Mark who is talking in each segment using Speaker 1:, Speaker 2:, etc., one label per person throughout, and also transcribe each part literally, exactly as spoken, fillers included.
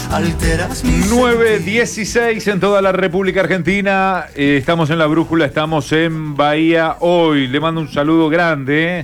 Speaker 1: alteras mi
Speaker 2: nueve dieciséis en toda la República Argentina. Eh, estamos en La Brújula, estamos en Bahía hoy. Le mando un saludo grande eh,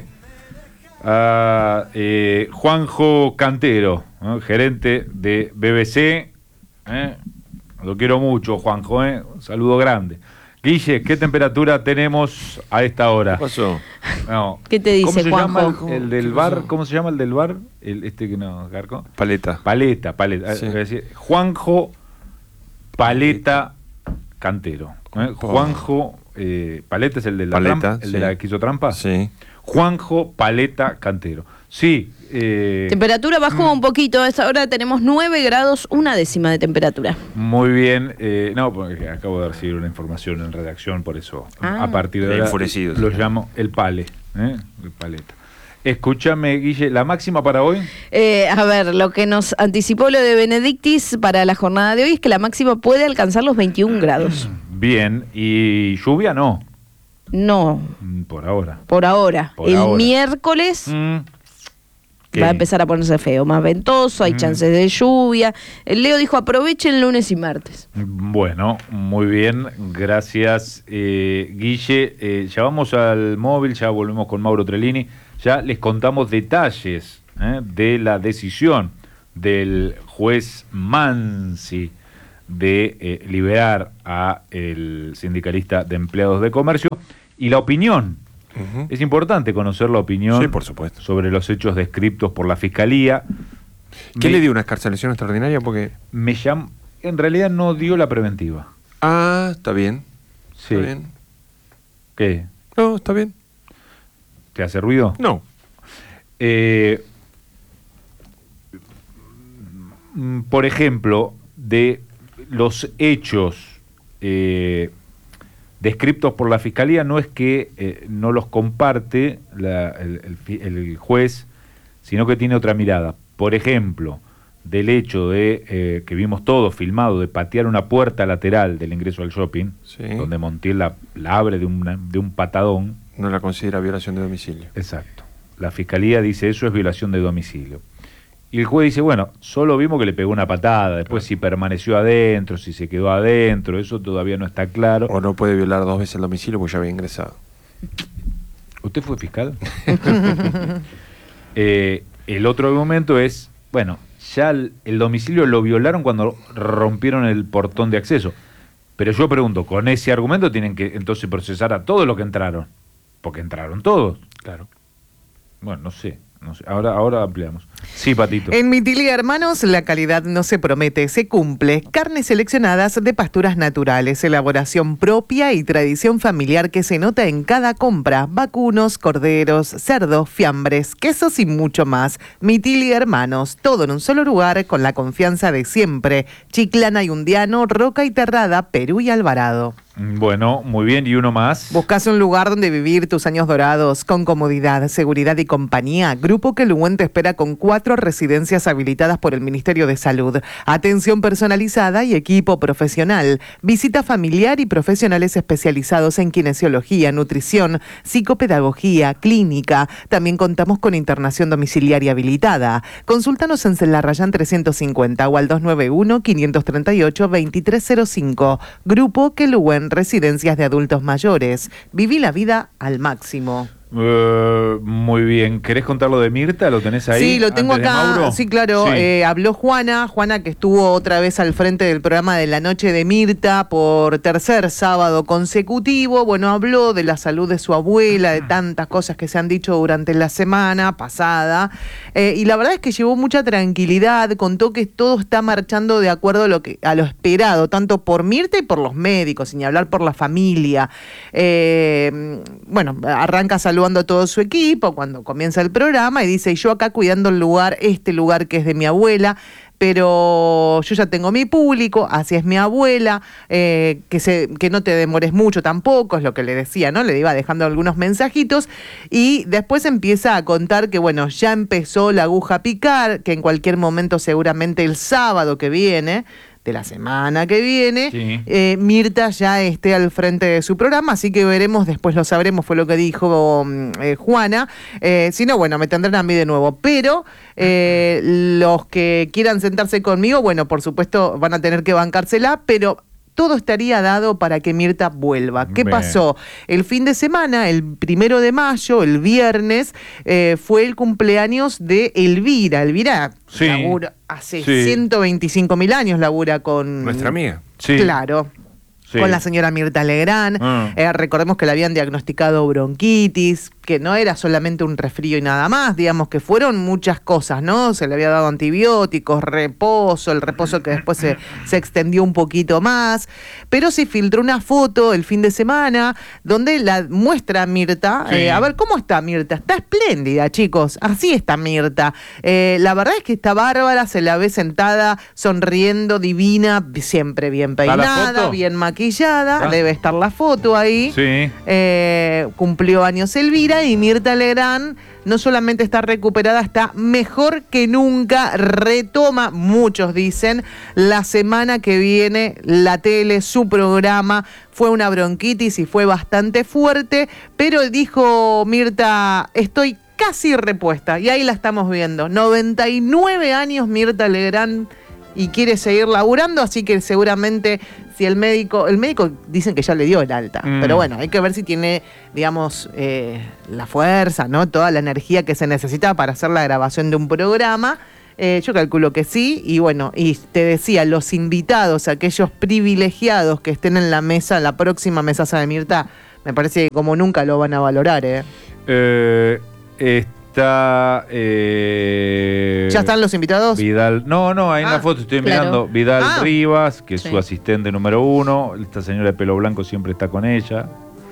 Speaker 2: a eh, Juanjo Cantero, ¿no? Gerente de B B C. Eh. Lo quiero mucho, Juanjo. Eh. Un saludo grande. Guille, ¿qué temperatura tenemos a esta hora?
Speaker 3: ¿Qué pasó?
Speaker 2: No.
Speaker 4: ¿Qué te dice,
Speaker 2: ¿Cómo se
Speaker 4: Juanjo?
Speaker 2: llama el, el del bar? ¿Cómo se llama el del bar? El, este que no, Garco.
Speaker 3: Paleta.
Speaker 2: Paleta, Paleta.
Speaker 3: Sí.
Speaker 2: Es decir, Juanjo Paleta Cantero. ¿eh?
Speaker 3: Oh.
Speaker 2: Juanjo eh, Paleta es el de la
Speaker 3: Paleta,
Speaker 2: trampa, el
Speaker 3: sí.
Speaker 2: de la que hizo trampa.
Speaker 3: Sí.
Speaker 2: Juanjo Paleta Cantero. Sí. Eh,
Speaker 4: Temperatura bajó un poquito, a esta hora tenemos nueve grados, una décima de temperatura.
Speaker 2: Muy bien. Eh, no, porque acabo de recibir una información en redacción, por eso
Speaker 4: Ah.
Speaker 2: a partir de ahora
Speaker 3: Enfurecidos.
Speaker 2: lo llamo el Pale. ¿eh? El Paleta. Escúchame, Guille, ¿la máxima para hoy?
Speaker 4: Eh, a ver, lo que nos anticipó lo de Benedictis para la jornada de hoy es que la máxima puede alcanzar los veintiún grados.
Speaker 2: Bien. ¿Y lluvia no?
Speaker 4: No,
Speaker 2: Por ahora.
Speaker 4: por ahora.
Speaker 2: Por
Speaker 4: El
Speaker 2: ahora.
Speaker 4: miércoles
Speaker 2: Mm.
Speaker 4: va a
Speaker 2: ¿Qué?
Speaker 4: empezar a ponerse feo, más ventoso, hay
Speaker 2: Mm.
Speaker 4: chances de lluvia. El Leo dijo aprovechen lunes y martes.
Speaker 2: Bueno, muy bien, gracias eh, Guille. Eh, ya vamos al móvil, ya volvemos con Mauro Trellini, ya les contamos detalles eh, de la decisión del juez Mansi de eh, liberar a el sindicalista de empleados de comercio y la opinión.
Speaker 3: Uh-huh.
Speaker 2: Es importante conocer la opinión
Speaker 3: Sí, por supuesto.
Speaker 2: sobre los hechos descriptos por la Fiscalía.
Speaker 3: ¿Qué
Speaker 2: Me-
Speaker 3: le dio una escarcelación extraordinaria? Porque.
Speaker 2: Me llam- en realidad no dio la preventiva.
Speaker 3: Ah, está bien.
Speaker 2: Sí.
Speaker 3: Está bien.
Speaker 2: ¿Qué?
Speaker 3: No, está bien.
Speaker 2: ¿Te hace ruido?
Speaker 3: No.
Speaker 2: Eh, mm, por ejemplo, de los hechos eh, descriptos por la Fiscalía, no es que eh, no los comparte la- el, el fi- el juez, sino que tiene otra mirada. Por ejemplo, del hecho de eh, que vimos todos filmado de patear una puerta lateral del ingreso al shopping,
Speaker 3: Sí.
Speaker 2: donde Montiel la, la abre de, una- de un patadón.
Speaker 3: No la considera violación de domicilio.
Speaker 2: Exacto. La Fiscalía dice eso es violación de domicilio. Y el juez dice, bueno, solo vimos que le pegó una patada, después si permaneció adentro, si se quedó adentro, eso todavía no está claro.
Speaker 3: O no puede violar dos veces el domicilio porque ya había ingresado.
Speaker 2: ¿Usted fue fiscal? Eh, el otro argumento es, bueno, ya el, el domicilio lo violaron cuando rompieron el portón de acceso. Pero yo pregunto, con ese argumento tienen que entonces procesar a todos los que entraron. Porque entraron todos.
Speaker 3: Claro.
Speaker 2: Bueno, no sé. No sé. Ahora, ahora ampliamos. Sí, Patito.
Speaker 5: En Mitilia Hermanos, la calidad no se promete, se cumple. Carnes seleccionadas de pasturas naturales, elaboración propia y tradición familiar que se nota en cada compra. Vacunos, corderos, cerdos, fiambres, quesos y mucho más. Mitilia Hermanos, todo en un solo lugar con la confianza de siempre. Chiclana y Undiano, Roca y Terrada, Perú y Alvarado.
Speaker 2: Bueno, muy bien. ¿Y uno más?
Speaker 5: Buscas un lugar donde vivir tus años dorados con comodidad, seguridad y compañía. Grupo Queluén te espera con cuatro residencias habilitadas por el Ministerio de Salud. Atención personalizada y equipo profesional. Visita familiar y profesionales especializados en kinesiología, nutrición, psicopedagogía, clínica. También contamos con internación domiciliaria habilitada. Consúltanos en Celarrayán trescientos cincuenta o al dos nueve uno, cinco tres ocho, dos tres cero cinco. Grupo Queluén, residencias de adultos mayores. Viví la vida al máximo.
Speaker 2: Uh, muy bien. ¿Querés contar lo de Mirta? ¿Lo tenés ahí?
Speaker 5: Sí, lo tengo
Speaker 2: antes de
Speaker 5: acá.
Speaker 2: Mauro?
Speaker 5: Sí, claro.
Speaker 2: Sí.
Speaker 5: Eh, habló Juana, Juana que estuvo otra vez al frente del programa de la noche de Mirta por tercer sábado consecutivo. Bueno, habló de la salud de su abuela, de tantas cosas que se han dicho durante la semana pasada. Eh, y la verdad es que llevó mucha tranquilidad, contó que todo está marchando de acuerdo a lo, que, a lo esperado, tanto por Mirta y por los médicos, sin hablar por la familia. Eh, bueno, arranca saludando a todo su equipo cuando comienza el programa y dice, yo acá cuidando el lugar, este lugar que es de mi abuela, pero yo ya tengo mi público, así es mi abuela, eh, que, se, que no te demores mucho tampoco, es lo que le decía, ¿no? Le iba dejando algunos mensajitos y después empieza a contar que, bueno, ya empezó la aguja a picar, que en cualquier momento, seguramente el sábado que viene, de la semana que viene,
Speaker 2: Sí.
Speaker 5: eh, Mirta ya esté al frente de su programa, así que veremos, después lo sabremos, fue lo que dijo eh, Juana. Eh, si no, bueno, me tendrán a mí de nuevo, pero eh, los que quieran sentarse conmigo, bueno, por supuesto van a tener que bancársela, pero todo estaría dado para que Mirta vuelva. ¿Qué
Speaker 2: Bien.
Speaker 5: pasó? El fin de semana, el primero de mayo, el viernes, eh, fue el cumpleaños de Elvira. Elvira
Speaker 2: Sí.
Speaker 5: labura hace
Speaker 2: Sí.
Speaker 5: ciento veinticinco mil años, labura con...
Speaker 3: Nuestra amiga.
Speaker 2: Sí.
Speaker 5: Claro.
Speaker 2: Sí.
Speaker 5: Con la señora Mirta Legrand.
Speaker 2: Ah.
Speaker 5: Eh, recordemos que le habían diagnosticado bronquitis, que no era solamente un resfrío y nada más, digamos que fueron muchas cosas, ¿no? Se le había dado antibióticos, reposo, el reposo que después se, se extendió un poquito más, pero se filtró una foto el fin de semana donde la muestra Mirta.
Speaker 2: Sí.
Speaker 5: Eh, a ver, ¿cómo está Mirta? Está espléndida, chicos, así está Mirta. Eh, la verdad es que está bárbara, se la ve sentada, sonriendo, divina, siempre bien
Speaker 2: ¿Está la
Speaker 5: peinada,
Speaker 2: foto?
Speaker 5: bien maquillada,
Speaker 2: Ah.
Speaker 5: debe estar la foto ahí.
Speaker 2: Sí.
Speaker 5: Eh, cumplió años Elvira y Mirta Legrand no solamente está recuperada, está mejor que nunca, retoma, muchos dicen, la semana que viene la tele, su programa. Fue una bronquitis y fue bastante fuerte, pero dijo Mirta, estoy casi repuesta, y ahí la estamos viendo. noventa y nueve años Mirta Legrand y quiere seguir laburando, así que seguramente si el médico, el médico dicen que ya le dio el alta,
Speaker 2: Mm.
Speaker 5: pero bueno, hay que ver si tiene, digamos, eh, la fuerza, ¿no? Toda la energía que se necesita para hacer la grabación de un programa. Eh, yo calculo que sí, y bueno, y te decía, los invitados, aquellos privilegiados que estén en la mesa, la próxima mesaza de Mirta, me parece que como nunca lo van a valorar, ¿eh?
Speaker 2: Eh, está. eh,
Speaker 5: ¿Ya están los invitados?
Speaker 2: Vidal. No, no, ahí en
Speaker 5: Ah,
Speaker 2: la foto estoy
Speaker 4: claro.
Speaker 2: mirando. Vidal
Speaker 5: Ah.
Speaker 2: Rivas, que es
Speaker 4: Sí.
Speaker 2: su asistente número uno. Esta señora de pelo blanco siempre está con ella.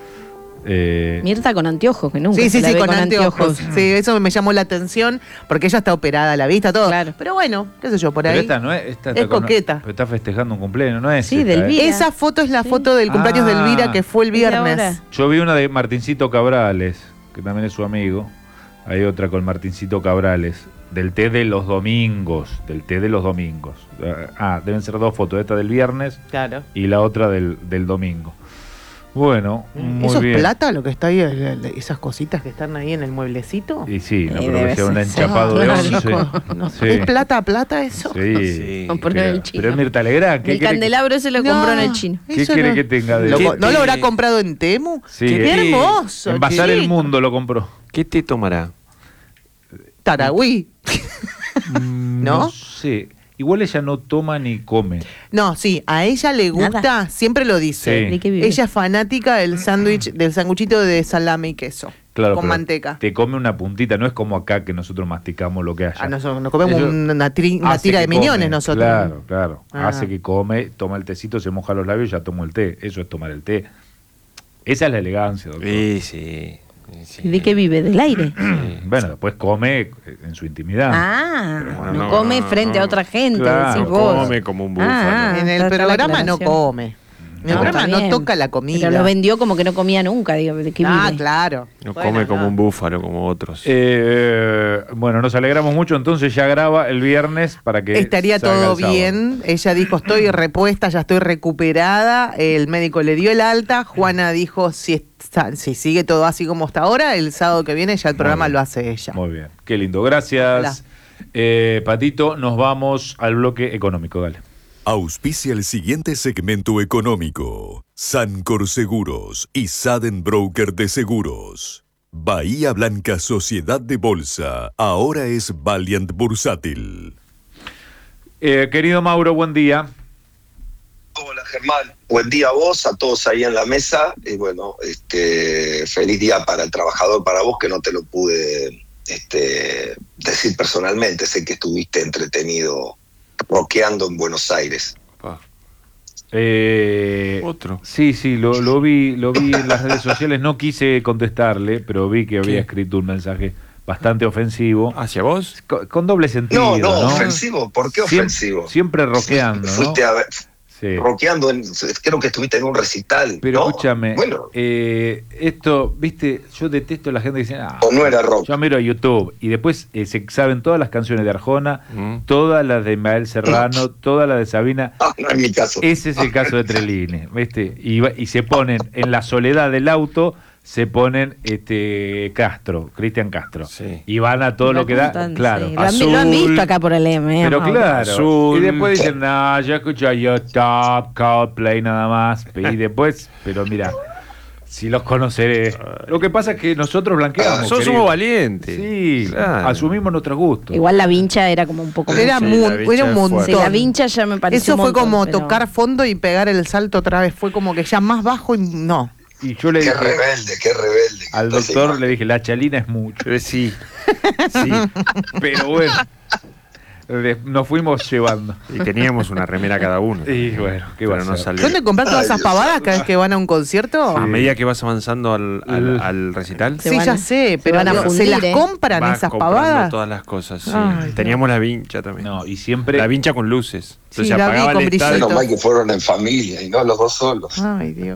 Speaker 2: Eh,
Speaker 4: Mirta con anteojos, que nunca
Speaker 5: Sí,
Speaker 4: se
Speaker 5: sí,
Speaker 4: la
Speaker 5: sí,
Speaker 4: ve
Speaker 5: con anteojos. Sí, eso me llamó la atención, porque ella está operada a la vista, todo.
Speaker 4: Claro.
Speaker 5: Pero bueno, qué sé yo, por
Speaker 2: pero
Speaker 5: ahí.
Speaker 2: esta no es. Esta
Speaker 5: Es
Speaker 2: está con-
Speaker 5: coqueta.
Speaker 2: pero está festejando un cumpleaños, no es.
Speaker 4: Sí,
Speaker 2: esta,
Speaker 4: del
Speaker 2: ¿eh?
Speaker 4: Mira.
Speaker 5: Esa foto es la
Speaker 4: Sí.
Speaker 5: foto del cumpleaños de
Speaker 2: Ah.
Speaker 5: Elvira, que fue el
Speaker 4: ¿Es de
Speaker 5: viernes.
Speaker 4: ahora?
Speaker 2: Yo vi una de Martincito Cabrales, que también es su amigo. Hay otra con Martincito Cabrales, del té de los domingos. Del té de los domingos. Ah, deben ser dos fotos, esta del viernes
Speaker 5: Claro.
Speaker 2: y la otra del, del domingo. Bueno, muy
Speaker 5: ¿Eso
Speaker 2: bien.
Speaker 5: es plata lo que está ahí, el- el- esas cositas que están ahí en el mueblecito?
Speaker 2: Y sí, no
Speaker 4: Eh,
Speaker 2: creo
Speaker 4: debe
Speaker 2: que sea un
Speaker 4: ser.
Speaker 2: enchapado de
Speaker 5: No,
Speaker 2: once.
Speaker 5: chico, no.
Speaker 2: Sí.
Speaker 5: ¿Es plata, plata eso?
Speaker 2: Sí.
Speaker 3: Sí.
Speaker 4: Con poner
Speaker 2: Pero,
Speaker 4: el chino.
Speaker 2: pero es Mirta Legrand. ¿Qué
Speaker 4: El
Speaker 2: quiere,
Speaker 4: candelabro se lo
Speaker 5: No,
Speaker 4: compró en el chino.
Speaker 2: ¿qué
Speaker 5: eso
Speaker 2: quiere
Speaker 5: no.
Speaker 2: que tenga de
Speaker 5: Lo-
Speaker 3: ¿Qué
Speaker 5: ¿No lo habrá
Speaker 3: te-
Speaker 5: comprado en Temu?
Speaker 2: Sí,
Speaker 5: ¡Qué
Speaker 2: eh,
Speaker 5: hermoso!
Speaker 2: En Bazar el
Speaker 5: chico!
Speaker 2: Mundo lo compró.
Speaker 3: ¿Qué te tomará?
Speaker 5: Taragüí.
Speaker 2: Mm,
Speaker 5: ¿No?
Speaker 2: No sé. Igual ella no toma ni come.
Speaker 5: No, sí, a ella le gusta,
Speaker 4: Nada.
Speaker 5: siempre lo dice.
Speaker 2: Sí.
Speaker 4: ¿De qué vive?
Speaker 5: Ella es fanática del sándwich, del sanguchito de salame y queso.
Speaker 2: Claro,
Speaker 5: con
Speaker 2: pero
Speaker 5: manteca.
Speaker 2: Te come una puntita, no es como acá que nosotros masticamos lo que haya.
Speaker 5: Ah, nosotros nos comemos
Speaker 2: Ellos
Speaker 5: una, tri- una
Speaker 2: hace
Speaker 5: tira
Speaker 2: que
Speaker 5: de miñones
Speaker 2: come.
Speaker 5: nosotros.
Speaker 2: Claro, claro.
Speaker 5: Ah.
Speaker 2: Hace que come, toma el tecito, se moja los labios y ya tomó el té. Eso es tomar el té. Esa es la elegancia, doctor.
Speaker 3: Sí, sí. sí.
Speaker 4: ¿De qué vive? ¿Del aire?
Speaker 2: Bueno, después come eh, en su intimidad.
Speaker 4: Ah,
Speaker 3: bueno,
Speaker 4: no,
Speaker 3: no,
Speaker 4: come
Speaker 3: no,
Speaker 4: frente
Speaker 3: no.
Speaker 4: a otra gente,
Speaker 2: Claro,
Speaker 4: decís vos.
Speaker 3: come como un búfalo.
Speaker 4: Ah,
Speaker 5: En el
Speaker 4: está- está la
Speaker 5: programa no
Speaker 4: aclaración.
Speaker 5: come. En el
Speaker 2: No,
Speaker 5: programa
Speaker 4: Está
Speaker 5: no
Speaker 4: bien.
Speaker 5: toca la comida.
Speaker 4: Pero lo vendió como que no comía nunca, digo, ¿de qué
Speaker 5: Ah,
Speaker 4: vive?
Speaker 5: claro.
Speaker 3: No
Speaker 5: Bueno,
Speaker 3: come como
Speaker 5: no.
Speaker 3: un búfalo, como otros.
Speaker 2: Eh, bueno, nos alegramos mucho. Entonces ya graba el viernes para que
Speaker 5: Estaría
Speaker 2: salga
Speaker 5: todo
Speaker 2: el sábado.
Speaker 5: bien. Ella dijo, estoy repuesta, ya estoy recuperada. El médico le dio el alta. Juana dijo, si, está- si sigue todo así como está ahora, el sábado que viene ya el
Speaker 2: Muy
Speaker 5: programa
Speaker 2: bien.
Speaker 5: lo hace ella.
Speaker 2: Muy bien, qué lindo. Gracias.
Speaker 5: Hola.
Speaker 2: Eh, Patito, nos vamos al bloque económico. Dale.
Speaker 1: Auspicia el siguiente segmento económico. Sancor Seguros y Saden Broker de Seguros. Bahía Blanca Sociedad de Bolsa. Ahora es Valiant Bursátil.
Speaker 2: Eh, querido Mauro, buen día.
Speaker 6: Hola Germán, buen día a vos, a todos ahí en la mesa y bueno, este, feliz día para el trabajador, para vos que no te lo pude este, decir personalmente, sé que estuviste entretenido rockeando en Buenos Aires.
Speaker 3: Pa.
Speaker 2: Eh,
Speaker 3: Otro.
Speaker 2: Sí, sí, lo, lo vi, lo vi en las redes sociales. No quise contestarle, pero vi que había
Speaker 3: ¿Qué?
Speaker 2: escrito un mensaje bastante ofensivo,
Speaker 3: ¿Hacia vos?
Speaker 2: con, con doble sentido.
Speaker 6: No, no,
Speaker 2: ¿no?
Speaker 6: ofensivo, ¿por qué
Speaker 2: Siem-
Speaker 6: ofensivo?
Speaker 2: Siempre roqueando, ¿no?
Speaker 6: Fuiste a ver,
Speaker 2: Sí.
Speaker 6: rockeando, en, creo que estuviste en un recital.
Speaker 2: Pero
Speaker 6: ¿no?
Speaker 2: escúchame,
Speaker 6: Bueno,
Speaker 2: eh, esto, viste, yo detesto a la gente que dice, ah,
Speaker 6: o no era rock.
Speaker 2: yo miro a YouTube y después eh, se saben todas las canciones de Arjona,
Speaker 3: Mm.
Speaker 2: todas las de Mael Serrano, todas las de Sabina.
Speaker 6: Ah, no es mi caso.
Speaker 2: Ese es el caso de Trelini, ¿viste? Y, va- y se ponen en la soledad del auto, se ponen este Castro, Cristian Castro.
Speaker 3: Sí.
Speaker 2: Y van a todo lo que da,
Speaker 4: Contan,
Speaker 2: claro.
Speaker 4: sí. Lo, han, lo han
Speaker 3: Azul.
Speaker 4: visto acá por el M. ¿eh,
Speaker 2: Pero
Speaker 4: Mauro?
Speaker 2: claro,
Speaker 3: Azul.
Speaker 2: y después dicen, no, yo escucho yo Top, Coldplay nada más. Y después, pero mira, si los conoceré. Lo que pasa es que nosotros blanqueamos.
Speaker 3: Nosotros
Speaker 2: querido.
Speaker 3: somos valientes.
Speaker 2: Sí,
Speaker 3: Claro.
Speaker 2: asumimos nuestros gustos.
Speaker 4: Igual la vincha era como un poco...
Speaker 5: Era,
Speaker 3: Sí,
Speaker 5: mu-
Speaker 3: la vincha
Speaker 5: era un
Speaker 3: es
Speaker 5: montón.
Speaker 3: fuerte.
Speaker 4: Sí, la vincha ya me pareció
Speaker 5: Eso
Speaker 4: un
Speaker 5: fue
Speaker 4: montón,
Speaker 5: como
Speaker 4: pero-
Speaker 5: tocar fondo y pegar el salto otra vez. Fue como que ya más bajo y no.
Speaker 2: Y yo le
Speaker 6: Qué
Speaker 2: dije
Speaker 6: rebelde, qué rebelde.
Speaker 2: al
Speaker 6: Entonces,
Speaker 2: doctor, le dije, la chalina es mucho.
Speaker 3: Eh, Sí, sí.
Speaker 2: Pero bueno, de- nos fuimos llevando.
Speaker 3: Y teníamos una remera cada uno.
Speaker 2: Y bueno, qué va
Speaker 3: Pero
Speaker 2: a
Speaker 3: no
Speaker 2: ser?
Speaker 3: salió.
Speaker 5: ¿Dónde compras todas
Speaker 6: Ay,
Speaker 5: esas
Speaker 6: Dios
Speaker 5: pavadas
Speaker 6: santo.
Speaker 5: cada vez que van a un concierto?
Speaker 3: A medida que vas avanzando al, al, al recital,
Speaker 4: Se
Speaker 5: Sí,
Speaker 4: van
Speaker 5: ya
Speaker 4: a-
Speaker 5: sé,
Speaker 4: se
Speaker 5: pero
Speaker 4: van a
Speaker 5: digo, ¿se
Speaker 4: fundir,
Speaker 5: las
Speaker 4: ¿eh?
Speaker 5: compran
Speaker 3: vas
Speaker 5: esas
Speaker 3: comprando
Speaker 5: pavadas?
Speaker 3: todas las cosas. Sí.
Speaker 5: Ay, Dios.
Speaker 3: Teníamos la vincha también.
Speaker 2: No, y siempre...
Speaker 3: La vincha con luces. Entonces
Speaker 5: Sí,
Speaker 3: se
Speaker 5: la vi
Speaker 3: apagaba
Speaker 5: con
Speaker 3: el estadio.
Speaker 5: brillitos.
Speaker 6: menos mal que fueron en familia y no los dos solos.
Speaker 5: Ay, Dios.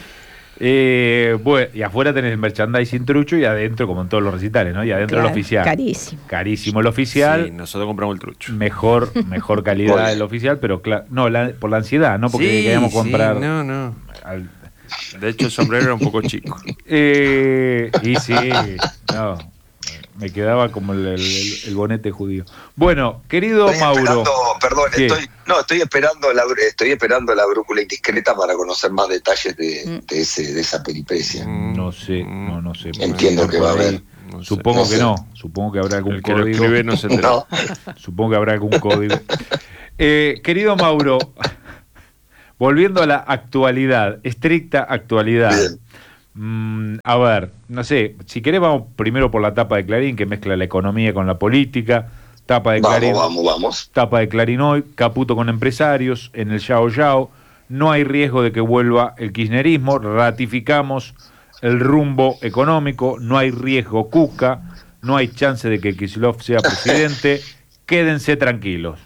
Speaker 2: Eh, bueno, y afuera tenés el merchandising trucho y adentro, como en todos los recitales, ¿no? Y adentro
Speaker 4: Claro,
Speaker 2: el oficial.
Speaker 4: carísimo.
Speaker 2: Carísimo el oficial.
Speaker 3: Sí, nosotros compramos el trucho.
Speaker 2: Mejor, mejor calidad
Speaker 6: Bueno.
Speaker 2: el oficial, pero claro, no, la- por la ansiedad, no porque
Speaker 3: Sí,
Speaker 2: queríamos
Speaker 3: sí,
Speaker 2: comprar.
Speaker 3: no, no.
Speaker 2: al-
Speaker 3: De hecho, el sombrero era un poco chico.
Speaker 2: Eh, y sí, no, me quedaba como el, el- el bonete judío. Bueno, querido
Speaker 6: Estoy
Speaker 2: Mauro.
Speaker 6: esperando, perdón,
Speaker 2: ¿Qué?
Speaker 6: estoy, no, estoy esperando la, estoy esperando la brújula indiscreta para conocer más detalles de,
Speaker 4: Mm.
Speaker 6: de ese, de esa peripecia.
Speaker 2: No sé, no, no sé.
Speaker 6: Entiendo que va a haber.
Speaker 3: No sé.
Speaker 2: Supongo
Speaker 6: no
Speaker 2: que
Speaker 6: sé.
Speaker 2: no, supongo que habrá algún
Speaker 3: El que lo
Speaker 2: código.
Speaker 3: escribe no se entera.
Speaker 6: No,
Speaker 2: Supongo que habrá algún código. Eh, querido Mauro, volviendo a la actualidad, estricta actualidad.
Speaker 6: Bien.
Speaker 2: Mm, a ver, no sé, si querés vamos primero por la tapa de Clarín, que mezcla la economía con la política. Tapa de
Speaker 6: vamos,
Speaker 2: Clarín,
Speaker 6: vamos, vamos.
Speaker 2: tapa de Clarín hoy, Caputo con empresarios, en el Yao Yao. No hay riesgo de que vuelva el kirchnerismo, ratificamos el rumbo económico, no hay riesgo Cuca, no hay chance de que Kicillof sea presidente, quédense tranquilos.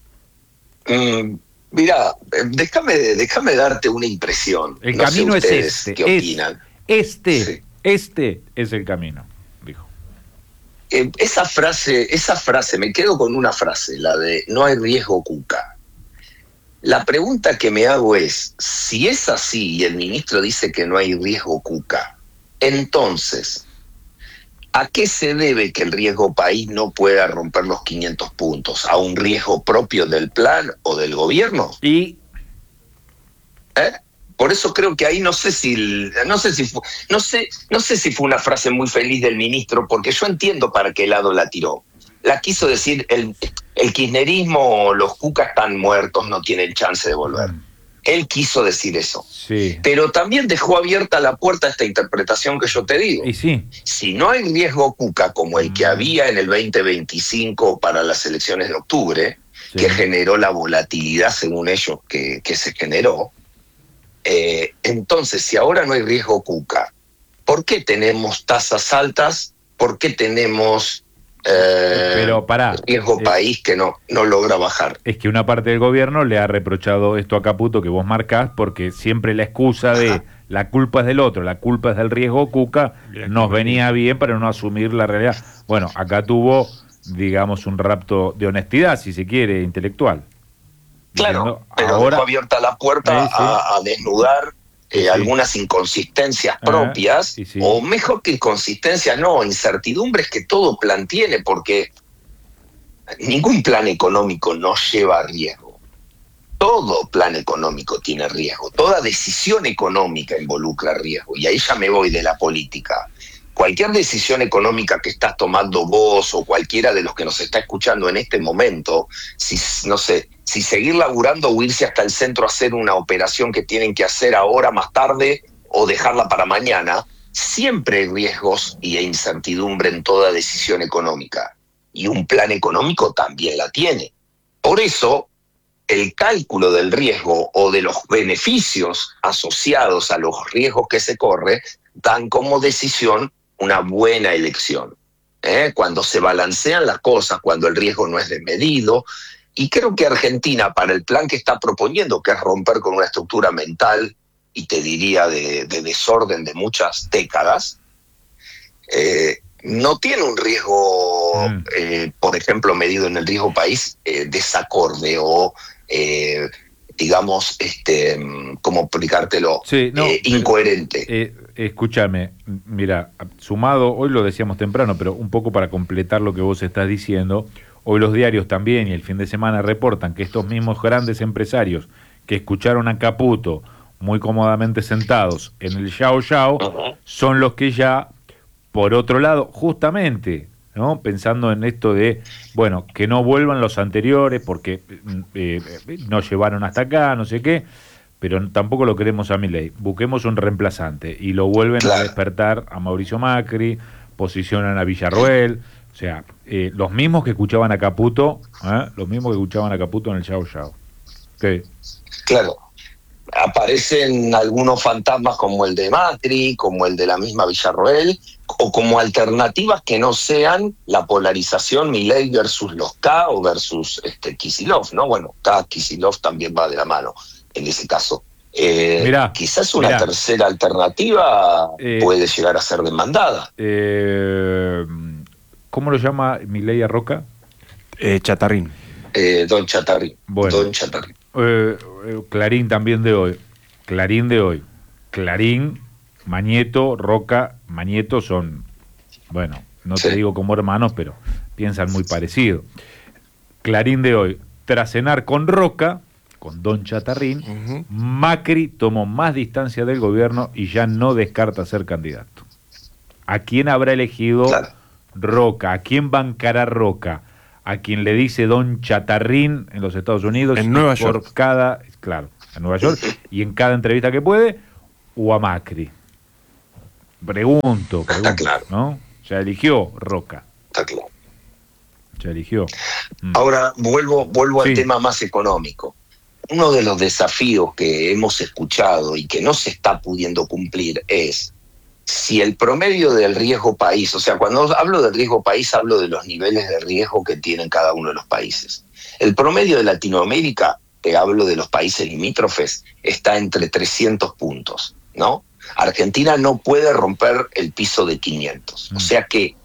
Speaker 6: Mm, mirá, eh, déjame, déjame darte una impresión.
Speaker 2: El
Speaker 6: No sé
Speaker 2: camino es
Speaker 6: ustedes
Speaker 2: este,
Speaker 6: ¿Qué
Speaker 2: es-
Speaker 6: opinan?
Speaker 2: este,
Speaker 6: Sí.
Speaker 2: este es el camino, dijo.
Speaker 6: Eh, esa frase, esa frase, me quedo con una frase, la de no hay riesgo Cuca. La pregunta que me hago es, si es así y el ministro dice que no hay riesgo Cuca, entonces, ¿a qué se debe que el riesgo país no pueda romper los quinientos puntos? ¿A un riesgo propio del plan o del gobierno?
Speaker 2: Y
Speaker 6: ¿Eh? Por eso creo que ahí no sé si no sé si fue, no sé no sé si fue una frase muy feliz del ministro, porque yo entiendo para qué lado la tiró. La quiso decir el el kirchnerismo, los Cucas están muertos, no tienen chance de volver. Él quiso decir eso,
Speaker 2: sí,
Speaker 6: pero también dejó abierta la puerta a esta interpretación que yo te digo.
Speaker 2: y sí,
Speaker 6: Si no hay riesgo Cuca como el que había en el veinte veinticinco para las elecciones de octubre,
Speaker 2: sí.
Speaker 6: que generó la volatilidad según ellos que, que se generó, eh, entonces si ahora no hay riesgo Cuca, ¿por qué tenemos tasas altas? ¿Por qué tenemos eh,
Speaker 2: Pero pará,
Speaker 6: riesgo
Speaker 2: eh,
Speaker 6: país que no, no logra bajar?
Speaker 2: es que una parte del gobierno le ha reprochado esto a Caputo que vos marcás, porque siempre la excusa de
Speaker 6: Ajá.
Speaker 2: la culpa es del otro, la culpa es del riesgo Cuca,
Speaker 3: Bien,
Speaker 2: nos
Speaker 3: bien.
Speaker 2: venía bien para no asumir la realidad. Bueno, acá tuvo, digamos, un rapto de honestidad, si se quiere, intelectual.
Speaker 6: Claro,
Speaker 2: Diciendo,
Speaker 6: pero
Speaker 2: ahora,
Speaker 6: dejó abierta la puerta
Speaker 2: Sí, sí.
Speaker 6: a, a desnudar eh,
Speaker 2: Sí.
Speaker 6: algunas inconsistencias
Speaker 2: Ah,
Speaker 6: propias,
Speaker 2: sí, sí.
Speaker 6: o mejor que inconsistencias, no, incertidumbres que todo plan tiene, porque ningún plan económico nos lleva a riesgo. Todo plan económico tiene riesgo, toda decisión económica involucra riesgo, y ahí ya me voy de la política. Cualquier decisión económica que estás tomando vos o cualquiera de los que nos está escuchando en este momento, si, no sé, si seguir laburando o irse hasta el centro a hacer una operación que tienen que hacer ahora, más tarde, o dejarla para mañana, siempre hay riesgos y incertidumbre en toda decisión económica. Y un plan económico también la tiene. Por eso, el cálculo del riesgo o de los beneficios asociados a los riesgos que se corre dan como decisión una buena elección. ¿eh? Cuando se balancean las cosas, cuando el riesgo no es desmedido, Y creo que Argentina, para el plan que está proponiendo, que es romper con una estructura mental, y te diría de, de desorden de muchas décadas, eh, no tiene un riesgo, mm. eh, por ejemplo, medido en el riesgo país, eh, desacorde o, eh, digamos, este, ¿cómo explicártelo?
Speaker 2: Sí, no,
Speaker 6: eh, incoherente.
Speaker 2: Eh, escúchame, mira, sumado, hoy lo decíamos temprano, pero un poco para completar lo que vos estás diciendo, hoy los diarios también y el fin de semana reportan que estos mismos grandes empresarios que escucharon a Caputo muy cómodamente sentados en el Yao Yao, uh-huh. son los que ya, por otro lado, justamente, ¿no? Pensando en esto de, bueno, que no vuelvan los anteriores porque eh, nos llevaron hasta acá, no sé qué, pero tampoco lo queremos a Milei. Busquemos un reemplazante y lo vuelven claro. a despertar a Mauricio Macri, posicionan a Villarruel, o sea, eh, los mismos que escuchaban a Caputo, ¿eh? los mismos que escuchaban a Caputo en el Yao Yao. ¿Qué?
Speaker 6: Claro. Aparecen algunos fantasmas como el de Macri, como el de la misma Villarroel, o como alternativas que no sean la polarización Milei versus los K o versus este, Kicillof, ¿no? Bueno, K, Kicillof también va de la mano en ese caso. Eh, mirá, quizás una mirá. tercera alternativa eh, puede llegar a ser demandada.
Speaker 2: Eh, ¿Cómo lo llama Milei a Roca?
Speaker 3: Eh, Chatarrín.
Speaker 6: Eh, don Chatarrín.
Speaker 2: Bueno.
Speaker 6: Don Chatarrín.
Speaker 2: Eh, eh, Clarín también de hoy. Clarín de hoy. Clarín, Mañeto, Roca, Mañeto son, bueno, no sí. te digo como hermanos, pero piensan muy parecido. Clarín de hoy. Tras cenar con Roca, con don Chatarrín, uh-huh. Macri tomó más distancia del gobierno y ya no descarta ser candidato. ¿A quién habrá elegido claro. Roca? ¿A quién bancará Roca? A quien le dice don Chatarrín en los Estados Unidos,
Speaker 3: en Nueva
Speaker 2: por
Speaker 3: York.
Speaker 2: cada, claro, en Nueva York, y en cada entrevista que puede, o a Macri. Pregunto, pregunto,
Speaker 6: Está claro.
Speaker 2: ¿no? Ya eligió Roca.
Speaker 6: Está claro.
Speaker 2: Ya eligió.
Speaker 6: Mm. Ahora vuelvo, vuelvo sí. al tema más económico. Uno de los desafíos que hemos escuchado y que no se está pudiendo cumplir es si el promedio del riesgo país, o sea, cuando hablo del riesgo país, hablo de los niveles de riesgo que tienen cada uno de los países. El promedio de Latinoamérica, te hablo de los países limítrofes, está entre trescientos puntos, ¿no? Argentina no puede romper el piso de quinientos, mm. o sea que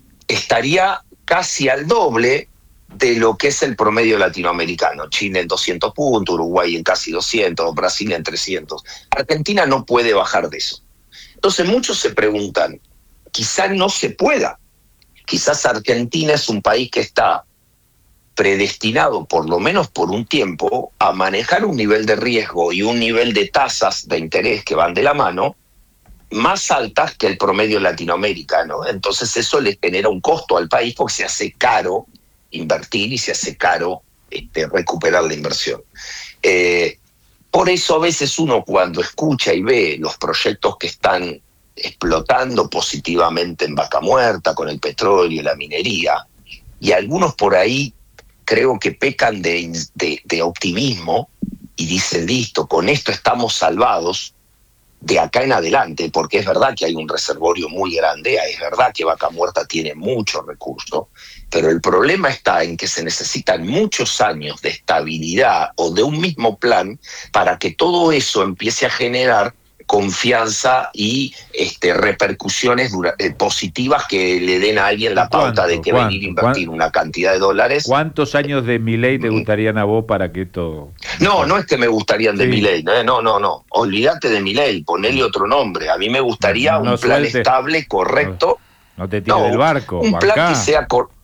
Speaker 6: estaría casi al doble de lo que es el promedio latinoamericano. Chile en doscientos puntos, Uruguay en casi doscientos, Brasil en trescientos. Argentina no puede bajar de eso. Entonces muchos se preguntan, quizás no se pueda, quizás Argentina es un país que está predestinado, por lo menos por un tiempo, a manejar un nivel de riesgo y un nivel de tasas de interés que van de la mano más altas que el promedio latinoamericano. Entonces eso le genera un costo al país porque se hace caro invertir y se hace caro este, recuperar la inversión. Eh, Por eso a veces uno cuando escucha y ve los proyectos que están explotando positivamente en Vaca Muerta con el petróleo y la minería, y algunos por ahí creo que pecan de, de, de optimismo y dicen, listo, con esto estamos salvados de acá en adelante, porque es verdad que hay un reservorio muy grande, es verdad que Vaca Muerta tiene muchos recursos, pero el problema está en que se necesitan muchos años de estabilidad o de un mismo plan para que todo eso empiece a generar confianza y este, repercusiones dura, eh, positivas que le den a alguien la pauta de que
Speaker 2: ¿cuánto,
Speaker 6: venir a invertir una cantidad de dólares.
Speaker 2: ¿Cuántos años de Milei te gustarían a vos para que esto...?
Speaker 6: No, no es que me gustarían de sí. Milei, no, no, no, no. Olvídate de Milei, ponele otro nombre. A mí me gustaría no, no un plan suelte. estable, correcto.
Speaker 2: No, no te tires no, del barco.
Speaker 6: Un plan acá. que sea correcto.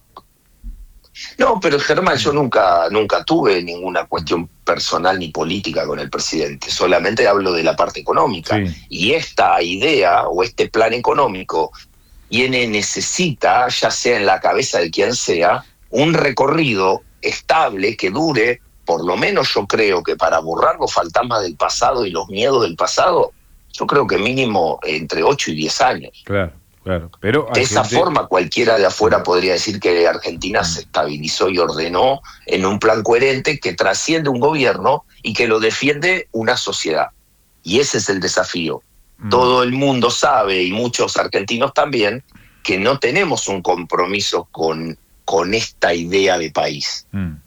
Speaker 6: No, pero Germán, yo nunca, nunca tuve ninguna cuestión personal ni política con el presidente, solamente hablo de la parte económica. Sí. Y esta idea o este plan económico tiene, necesita, ya sea en la cabeza de quien sea, un recorrido estable que dure, por lo menos yo creo que para borrar los fantasmas del pasado y los miedos del pasado, yo creo que mínimo entre ocho y diez años.
Speaker 2: Claro. Claro, pero
Speaker 6: de esa gente... forma cualquiera de afuera podría decir que Argentina se estabilizó y ordenó en un plan coherente que trasciende un gobierno y que lo defiende una sociedad. Y ese es el desafío. Mm. Todo el mundo sabe, y muchos argentinos también, que no tenemos un compromiso con, con esta idea de país.
Speaker 2: Mm.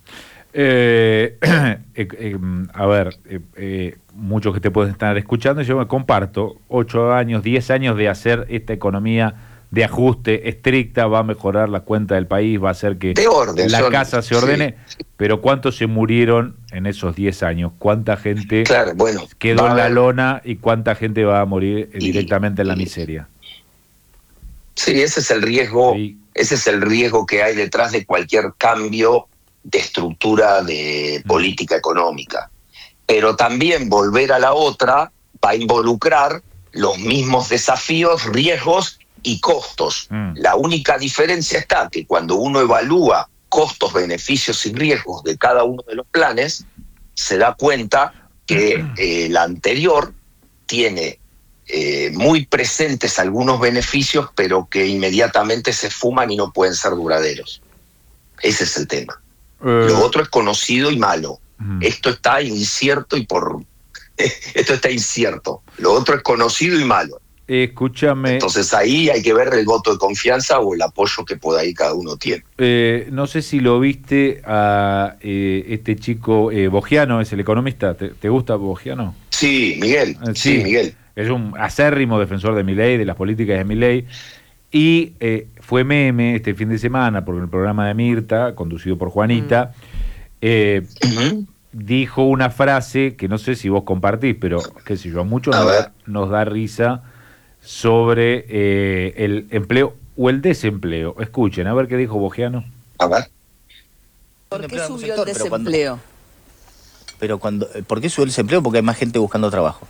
Speaker 2: Eh, eh, eh, a ver, eh, eh, muchos que te pueden estar escuchando, yo me comparto, ocho años, diez años de hacer esta economía de ajuste estricta, va a mejorar la cuenta del país, va a hacer que
Speaker 6: de orden,
Speaker 2: la
Speaker 6: son,
Speaker 2: casa se ordene,
Speaker 6: sí.
Speaker 2: Pero ¿cuántos se murieron en esos diez años? ¿Cuánta gente
Speaker 6: claro, bueno,
Speaker 2: quedó en la
Speaker 6: haber...
Speaker 2: lona y cuánta gente va a morir eh,
Speaker 6: y,
Speaker 2: directamente en la
Speaker 6: y...
Speaker 2: miseria?
Speaker 6: Sí, ese es el riesgo, sí. ese es el riesgo que hay detrás de cualquier cambio de estructura de política económica. Pero también volver a la otra va a involucrar los mismos desafíos, riesgos y costos. Mm. La única diferencia está que cuando uno evalúa costos, beneficios y riesgos de cada uno de los planes, se da cuenta que eh, la anterior tiene eh, muy presentes algunos beneficios, pero que inmediatamente se fuman y no pueden ser duraderos. Ese es el tema. Uh, Lo otro es conocido y malo. Uh, Esto está incierto y por... Esto está incierto. Lo otro es conocido y malo.
Speaker 2: Escúchame.
Speaker 6: Entonces ahí hay que ver el voto de confianza o el apoyo que por ahí cada uno tiene.
Speaker 2: Eh, no sé si lo viste a eh, este chico eh, Bogiano, es el economista. ¿Te, te gusta Bogiano?
Speaker 6: Sí, Miguel.
Speaker 2: Eh, sí,
Speaker 6: sí, Miguel.
Speaker 2: Es un acérrimo defensor de Milei, de las políticas de Milei. Y eh, fue meme este fin de semana por el programa de Mirta, conducido por Juanita. Mm. Eh, uh-huh. Dijo una frase que no sé si vos compartís, pero qué sé yo, a muchos nos da, nos da risa sobre eh, el empleo o el desempleo. Escuchen, a ver qué dijo Bogiano.
Speaker 6: A ver.
Speaker 7: ¿Por qué subió el desempleo? Pero cuando, ¿por qué subió el desempleo? Porque hay más gente buscando trabajo.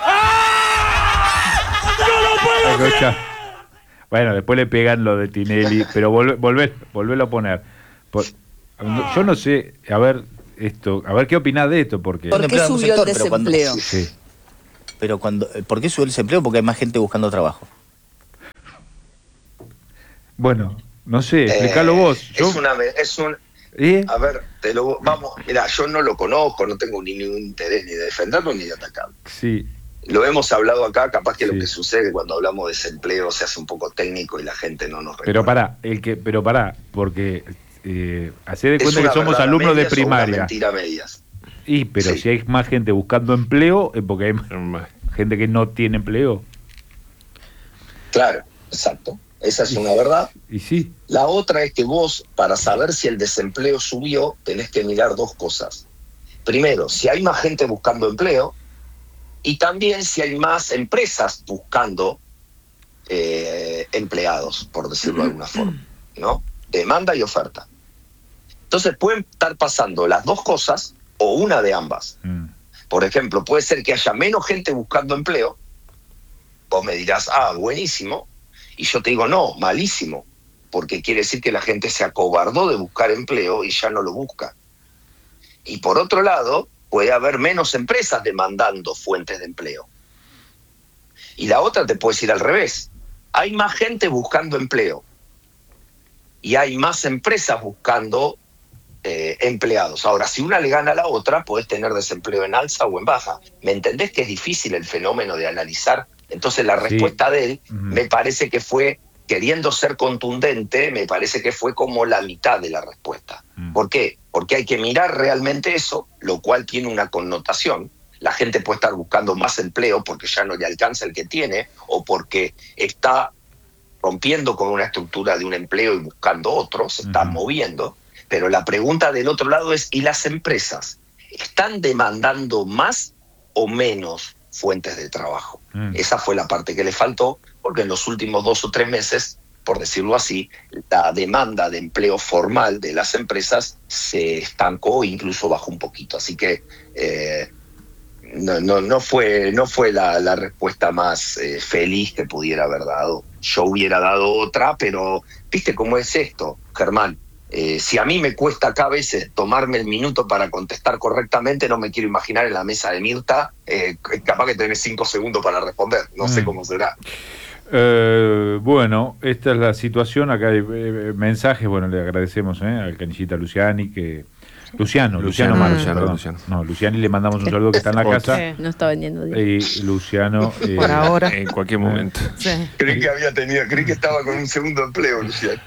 Speaker 2: Escucha. Bueno, después le pegan lo de Tinelli, pero volvé, volvé, volvélo a poner. Por, yo no sé, a ver esto, a ver qué opinás de esto, porque...
Speaker 7: ¿Por qué subió el desempleo?
Speaker 2: Cuando, sí.
Speaker 7: Pero cuando, ¿por qué subió el desempleo? Porque hay más gente buscando trabajo.
Speaker 2: Bueno, no sé, explícalo
Speaker 6: eh,
Speaker 2: vos. Yo...
Speaker 6: Es una... Es un, ¿Eh? A ver, te lo vamos... Mira, yo no lo conozco, no tengo ni ningún interés ni de defenderlo ni de atacarlo.
Speaker 2: Sí.
Speaker 6: Lo hemos hablado acá, capaz que
Speaker 2: sí.
Speaker 6: Lo que sucede cuando hablamos de desempleo se hace un poco técnico y la gente no nos recuerda.
Speaker 2: Pero pará, el que, pero pará, porque eh, hacé de cuenta que somos alumnos de primaria.
Speaker 6: Es mentira medias.
Speaker 2: Y pero sí. Si hay más gente buscando empleo, es porque hay más gente que no tiene empleo.
Speaker 6: Claro, exacto. Esa es
Speaker 2: y,
Speaker 6: una verdad.
Speaker 2: Y sí.
Speaker 6: La otra es que vos, para saber si el desempleo subió, tenés que mirar dos cosas. Primero, si hay más gente buscando empleo, y también si hay más empresas buscando eh, empleados, por decirlo de alguna forma, ¿no? Demanda y oferta. Entonces pueden estar pasando las dos cosas o una de ambas. Mm. Por ejemplo, puede ser que haya menos gente buscando empleo. Vos me dirás, ah, buenísimo. Y yo te digo, no, malísimo. Porque quiere decir que la gente se acobardó de buscar empleo y ya no lo busca. Y por otro lado, puede haber menos empresas demandando fuentes de empleo. Y la otra te puede decir al revés. Hay más gente buscando empleo. Y hay más empresas buscando eh, empleados. Ahora, si una le gana a la otra, podés tener desempleo en alza o en baja. ¿Me entendés que es difícil el fenómeno de analizar? Entonces la respuesta sí. de él uh-huh. me parece que fue, queriendo ser contundente, me parece que fue como la mitad de la respuesta. Uh-huh. ¿Por qué? Porque hay que mirar realmente eso, lo cual tiene una connotación. La gente puede estar buscando más empleo porque ya no le alcanza el que tiene o porque está rompiendo con una estructura de un empleo y buscando otro, se están uh-huh. moviendo. Pero la pregunta del otro lado es, ¿y las empresas están demandando más o menos fuentes de trabajo? Uh-huh. Esa fue la parte que le faltó, porque en los últimos dos o tres meses, por decirlo así, la demanda de empleo formal de las empresas se estancó e incluso bajó un poquito. Así que eh, no, no, no fue, no fue la, la respuesta más eh, feliz que pudiera haber dado. Yo hubiera dado otra, pero ¿viste cómo es esto, Germán? Eh, si a mí me cuesta acá a veces tomarme el minuto para contestar correctamente, no me quiero imaginar en la mesa de Mirta, eh, capaz que tenés cinco segundos para responder. No mm. sé cómo será.
Speaker 2: Eh, bueno, esta es la situación. Acá hay eh, mensajes. Bueno, le agradecemos eh, al Canillita Luciani que Luciano, Luciano,
Speaker 3: Luciano,
Speaker 2: Marzo,
Speaker 3: Luciano,
Speaker 2: perdón.
Speaker 3: Luciano.
Speaker 2: No, Luciani le mandamos un saludo que está en la casa.
Speaker 5: Sí.
Speaker 4: No está vendiendo bien.
Speaker 2: Y Luciano. eh,
Speaker 5: Por ahora.
Speaker 3: En cualquier momento.
Speaker 5: Sí.
Speaker 6: Creí que había tenido, creí que estaba con un segundo empleo, Luciano.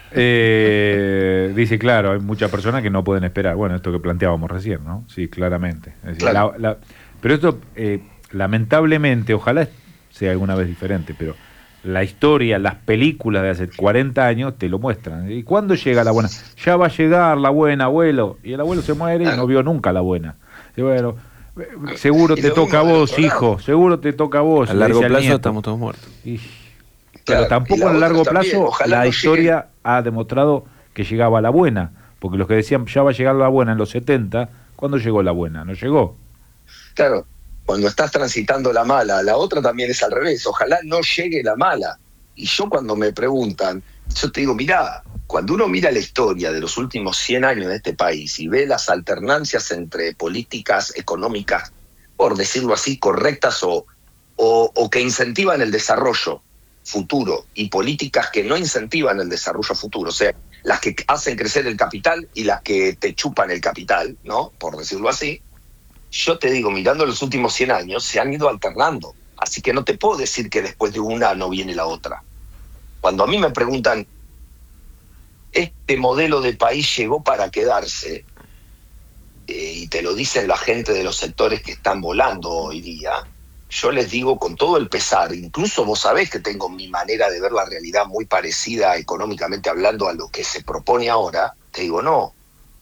Speaker 2: eh, dice, claro, hay muchas personas que no pueden esperar. Bueno, esto que planteábamos recién, ¿no? Sí, claramente. Es decir,
Speaker 6: Claro.
Speaker 2: la- la- pero esto, eh, lamentablemente, ojalá sea alguna vez diferente, pero la historia, las películas de hace cuarenta años te lo muestran. ¿Y cuándo llega la buena? Ya va a llegar la buena, abuelo. Y el abuelo se muere y no vio nunca la buena. Y bueno, eh, seguro
Speaker 6: Y
Speaker 2: te
Speaker 6: lo
Speaker 2: toca a
Speaker 6: mismo del
Speaker 2: vos,
Speaker 6: otro lado.
Speaker 2: hijo. Seguro te toca a vos.
Speaker 3: A
Speaker 2: le
Speaker 3: largo
Speaker 2: dice al
Speaker 3: plazo
Speaker 2: nieto.
Speaker 3: estamos todos muertos.
Speaker 2: Y-
Speaker 6: Claro,
Speaker 2: pero
Speaker 6: y
Speaker 2: tampoco
Speaker 6: la
Speaker 2: a
Speaker 6: otra
Speaker 2: largo
Speaker 6: también,
Speaker 2: plazo
Speaker 6: ojalá
Speaker 2: la
Speaker 6: no
Speaker 2: historia ha demostrado que llegaba la buena. Porque los que decían ya va a llegar la buena en los setenta, ¿cuándo llegó la buena? No llegó.
Speaker 6: Claro, cuando estás transitando la mala, la otra también es al revés. Ojalá no llegue la mala. Y yo cuando me preguntan, yo te digo, mirá, cuando uno mira la historia de los últimos cien años de este país y ve las alternancias entre políticas económicas, por decirlo así, correctas o, o, o que incentivan el desarrollo futuro y políticas que no incentivan el desarrollo futuro, o sea, las que hacen crecer el capital y las que te chupan el capital, ¿no? Por decirlo así. Yo te digo, mirando los últimos cien años, se han ido alternando. Así que no te puedo decir que después de una no viene la otra. Cuando a mí me preguntan, ¿este modelo de país llegó para quedarse? Eh, y te lo dicen la gente de los sectores que están volando hoy día, yo les digo con todo el pesar, incluso vos sabés que tengo mi manera de ver la realidad muy parecida económicamente hablando a lo que se propone ahora, te digo, no.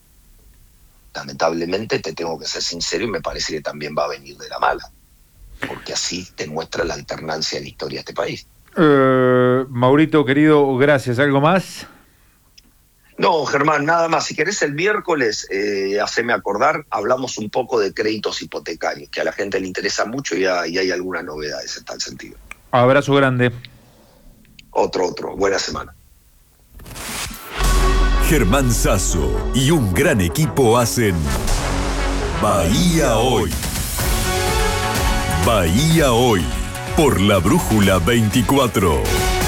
Speaker 6: Lamentablemente te tengo que ser sincero y me parece que también va a venir de la mala, porque así te muestra la alternancia en la historia de este país.
Speaker 2: Eh, Maurito, querido, gracias. ¿Algo más?
Speaker 6: No, Germán, nada más. Si querés el miércoles, eh, haceme acordar, hablamos un poco de créditos hipotecarios, que a la gente le interesa mucho y hay, y hay algunas novedades en tal sentido.
Speaker 2: Abrazo grande.
Speaker 6: Otro, otro. Buena semana.
Speaker 1: Germán Sasso y un gran equipo hacen Bahía Hoy. Bahía Hoy, por la Brújula veinticuatro.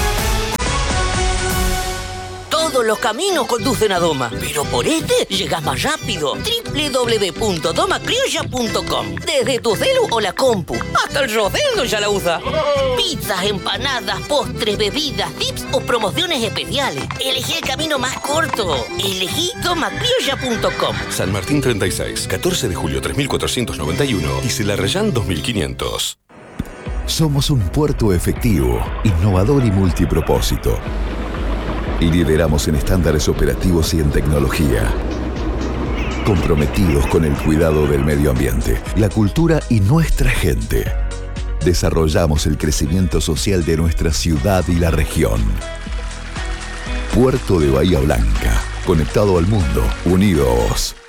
Speaker 8: Todos los caminos conducen a Doma, pero por este llegas más rápido. doble u doble u doble u punto doma criolla punto com. Desde tu celu o la compu, hasta el Roseldo ya la usa. Pizzas, empanadas, postres, bebidas, tips o promociones especiales. Elegí el camino más corto. Elegí doma criolla punto com.
Speaker 9: San Martín treinta y seis, catorce de julio tres mil cuatrocientos noventa y uno y Celarrayán dos mil quinientos.
Speaker 1: Somos un puerto efectivo, innovador y multipropósito. Lideramos en estándares operativos y en tecnología. Comprometidos con el cuidado del medio ambiente, la cultura y nuestra gente. Desarrollamos el crecimiento social de nuestra ciudad y la región. Puerto de Bahía Blanca, conectado al mundo, unido a vos.